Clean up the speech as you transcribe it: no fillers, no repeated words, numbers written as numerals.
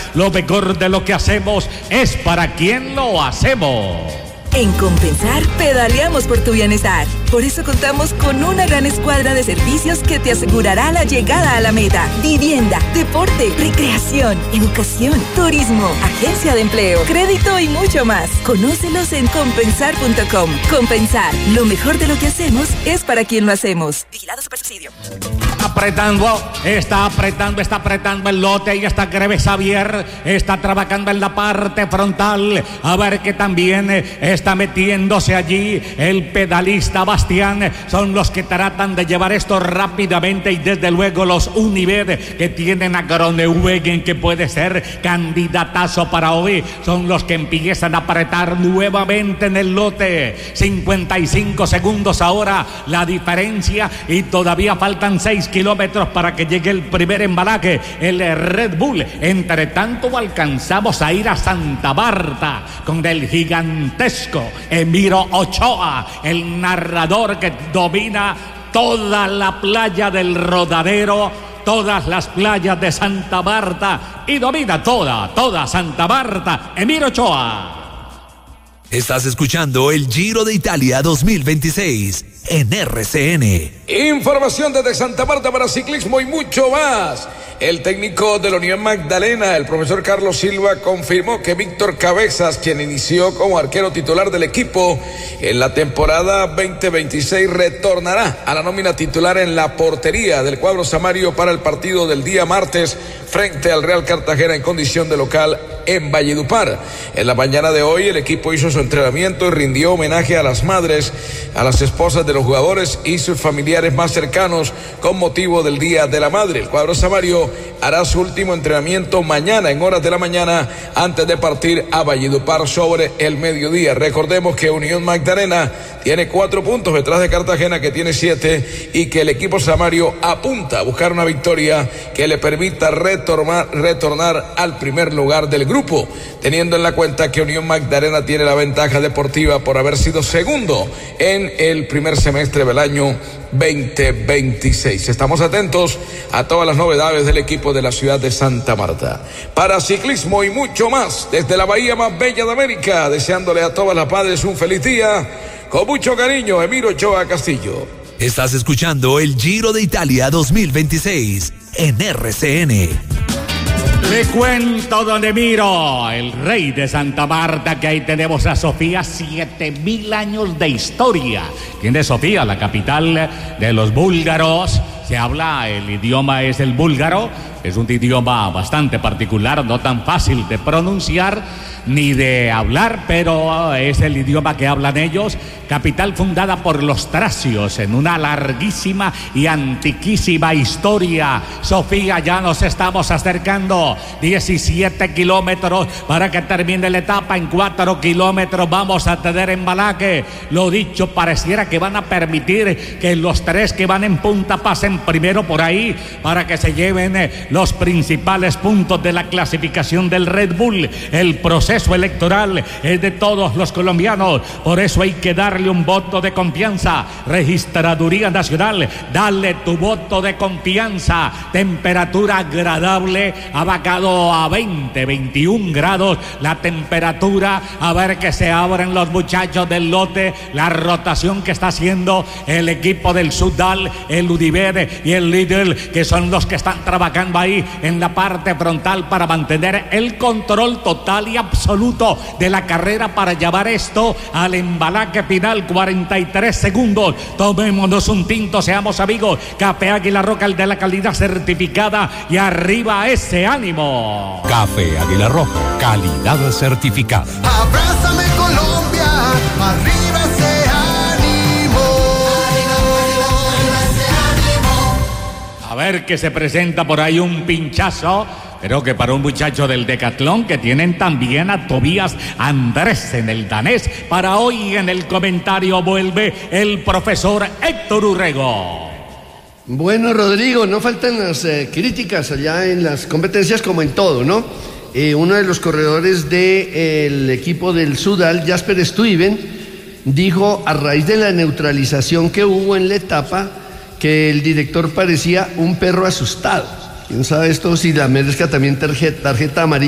Lo mejor de lo que hacemos es para quien lo hacemos. En Compensar, pedaleamos por tu bienestar. Por eso contamos con una gran escuadra de servicios que te asegurará la llegada a la meta. Vivienda, deporte, recreación, educación, turismo, agencia de empleo, crédito y mucho más. Conócelos en compensar.com. Compensar, lo mejor de lo que hacemos es para quien lo hacemos. Vigilado Supersubsidio. Está apretando el lote y está Greve Xavier, está trabajando en la parte frontal, a ver que también está metiéndose allí el pedalista Bastián. Son los que tratan de llevar esto rápidamente y desde luego los Unimed que tienen a Groenewegen, que puede ser candidatazo para hoy, son los que empiezan a apretar nuevamente en el lote. 55 segundos ahora la diferencia y todavía faltan 6 kilómetros para que llegue el primer embalaje, el Red Bull. Entre tanto alcanzamos a ir a Santa Marta con el gigantesco Emiro Ochoa, el narrador que domina toda la playa del Rodadero, todas las playas de Santa Marta y domina toda Santa Marta. Emiro Ochoa. Estás escuchando el Giro de Italia 2026 en RCN. Información desde Santa Marta para ciclismo y mucho más. El técnico de la Unión Magdalena, el profesor Carlos Silva, confirmó que Víctor Cabezas, quien inició como arquero titular del equipo en la temporada 2026, retornará a la nómina titular en la portería del cuadro samario para el partido del día martes frente al Real Cartagena en condición de local en Valledupar. En la mañana de hoy el equipo hizo su entrenamiento y rindió homenaje a las madres, a las esposas de los jugadores y sus familiares más cercanos con motivo del Día de la Madre. El cuadro samario hará su último entrenamiento mañana en horas de la mañana antes de partir a Valledupar sobre el mediodía. Recordemos que Unión Magdalena tiene 4 puntos detrás de Cartagena, que tiene 7, y que el equipo samario apunta a buscar una victoria que le permita retornar al primer lugar del grupo, teniendo en la cuenta que Unión Magdalena tiene la ventaja deportiva por haber sido segundo en el primer semestre del año 2026. Estamos atentos a todas las novedades del equipo de la ciudad de Santa Marta. Para ciclismo y mucho más, desde la bahía más bella de América, deseándole a todas las madres un feliz día. Con mucho cariño, Emiro Ochoa Castillo. Estás escuchando el Giro de Italia 2026 en RCN. Le cuento, don Emiro, el rey de Santa Marta, que ahí tenemos a Sofía, 7.000 años de historia. ¿Quién es Sofía? La capital de los búlgaros. Se habla, el idioma es el búlgaro. Es un idioma bastante particular, no tan fácil de pronunciar ni de hablar, pero es el idioma que hablan ellos. Capital fundada por los tracios en una larguísima y antiquísima historia. Sofía, ya nos estamos acercando. 17 kilómetros para que termine la etapa. En 4 kilómetros vamos a tener embalaje. Lo dicho, pareciera que van a permitir que los 3 que van en punta pasen primero por ahí para que se lleven los principales puntos de la clasificación del Red Bull. El proceso electoral es de todos los colombianos, por eso hay que darle un voto de confianza. Registraduría Nacional, dale tu voto de confianza. Temperatura agradable, ha bajado a 21 grados la temperatura. A ver que se abren los muchachos del lote, la rotación que está haciendo el equipo del Sudal, el Unimed y el Lidl, que son los que están trabajando ahí en la parte frontal para mantener el control total y absoluto de la carrera para llevar esto al embalaje final. 43 segundos. Tomémonos un tinto, seamos amigos. Café Águila Roja, el de la calidad certificada, y arriba ese ánimo. Café Águila Roja, calidad certificada. Abrázame Colombia, arriba ese ánimo. A ver que se presenta por ahí un pinchazo. Creo que para un muchacho del Decatlón, que tienen también a Tobías Andrés en el danés. Para hoy en el comentario vuelve el profesor Héctor Urrego. Bueno, Rodrigo, no faltan las críticas allá en las competencias, como en todo, ¿no? Uno de los corredores del equipo del Sudal, Jasper Stuyven, dijo a raíz de la neutralización que hubo en la etapa que el director parecía un perro asustado. ¿Quién sabe esto? Si la merezca también tarjeta amarilla.